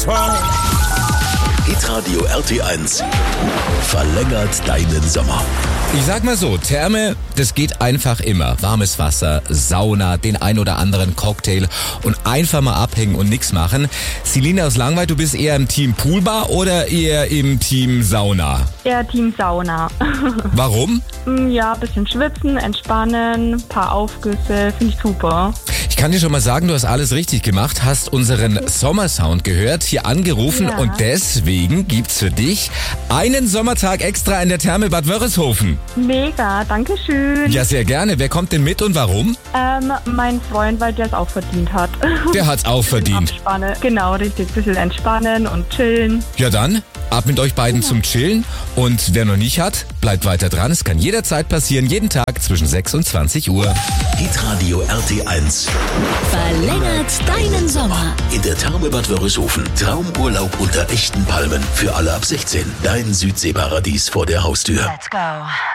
Hitradio RT1 verlängert deinen Sommer. Ich sag mal so, Therme, das geht einfach immer. Warmes Wasser, Sauna, den ein oder anderen Cocktail und einfach mal abhängen und nix machen. Selina aus Langweil, du bist eher im Team Poolbar oder eher im Team Sauna? Eher Team Sauna. Warum? Ja, bisschen schwitzen, entspannen, paar Aufgüsse, finde ich super. Ich kann dir schon mal sagen, du hast alles richtig gemacht, hast unseren Sommersound gehört, hier angerufen Ja. und deswegen gibt's für dich einen Sommertag extra in der Therme Bad Wörishofen. Mega, danke schön. Ja, sehr gerne. Wer kommt denn mit und warum? Mein Freund, weil der es auch verdient hat. Der hat's auch verdient. Abspannen. Genau, richtig. Bisschen entspannen und chillen. Ja dann, ab mit euch beiden zum Chillen. Und wer noch nicht hat, bleibt weiter dran. Es kann jederzeit passieren, jeden Tag zwischen 6 und 20 Uhr. Hitradio RT1 Verlängert deinen Sommer. in der Therme Bad Wörishofen. Traumurlaub unter echten Palmen für alle ab 16. Dein Südseeparadies vor der Haustür. Let's go.